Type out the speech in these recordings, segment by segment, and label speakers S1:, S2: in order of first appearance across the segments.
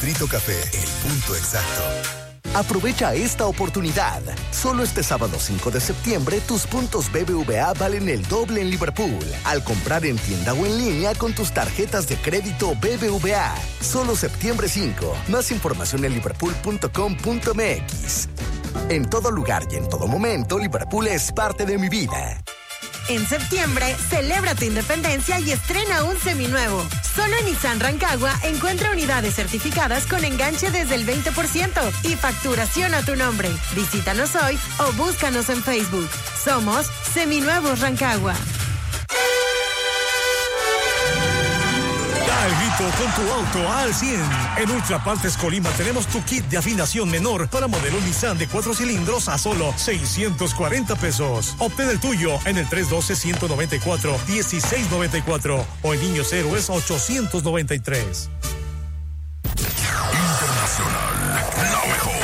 S1: Distrito Café, el punto exacto.
S2: Aprovecha esta oportunidad. Solo este sábado 5 de septiembre, tus puntos BBVA valen el doble en Liverpool. Al comprar en tienda o en línea con tus tarjetas de crédito BBVA. Solo septiembre 5. Más información en liverpool.com.mx. En todo lugar y en todo momento, Liverpool es parte de mi vida.
S3: En septiembre, celebra tu independencia y estrena un seminuevo. Solo en Nissan Rancagua encuentra unidades certificadas con enganche desde el 20% y facturación a tu nombre. Visítanos hoy o búscanos en Facebook. Somos Seminuevos Rancagua.
S4: Da el grito con tu auto al 100. En Ultra Partes Colima tenemos tu kit de afinación menor para modelo Nissan de 4 cilindros a solo 640 pesos. Obtén el tuyo en el 312-194-1694 o en Niños Héroes 893.
S1: Internacional, la mejor.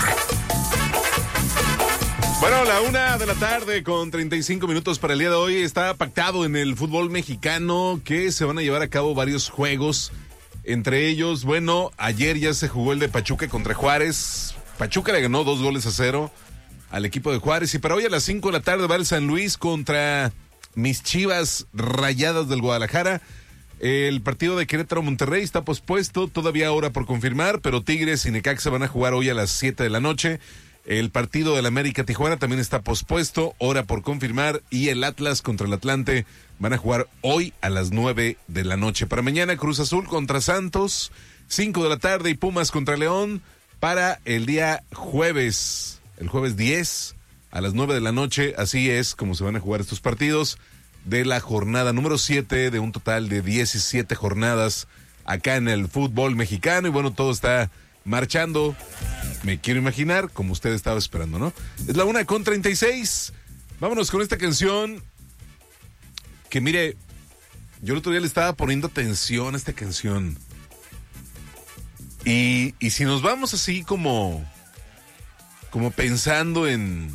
S5: Bueno, la 1:00 con 35 minutos para el día de hoy. Está pactado en el fútbol mexicano que se van a llevar a cabo varios juegos. Entre ellos, bueno, ayer ya se jugó el de Pachuca contra Juárez. Pachuca le ganó 2-0 al equipo de Juárez. Y para hoy a las 5:00 va el San Luis contra mis Chivas Rayadas del Guadalajara. El partido de Querétaro-Monterrey está pospuesto, todavía hora por confirmar, pero Tigres y Necaxa van a jugar hoy a las 7 de la noche. El partido del América-Tijuana también está pospuesto, hora por confirmar, y el Atlas contra el Atlante van a jugar hoy a las 9 de la noche. Para mañana, Cruz Azul contra Santos, 5:00, y Pumas contra León para el día jueves, el jueves 10 a las 9 de la noche. Así es como se van a jugar estos partidos de la jornada número 7 de un total de 17 jornadas acá en el fútbol mexicano. Y bueno, todo está marchando, me quiero imaginar, como usted estaba esperando, ¿no? Es la 1:36. Vámonos con esta canción que, mire, yo el otro día le estaba poniendo atención a esta canción. Y si nos vamos así como pensando en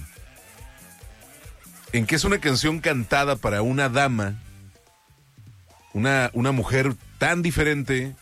S5: que es una canción cantada para una dama, una mujer tan diferente